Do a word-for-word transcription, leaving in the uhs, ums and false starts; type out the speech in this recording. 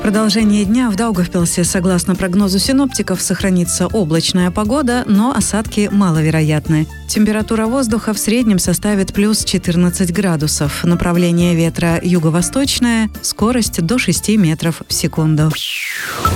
продолжение дня в Даугавпилсе, согласно прогнозу синоптиков, сохранится облачная погода, но осадки маловероятны. Температура воздуха в среднем составит плюс четырнадцать градусов. Направление ветра юго-восточное, скорость до шести метров в секунду.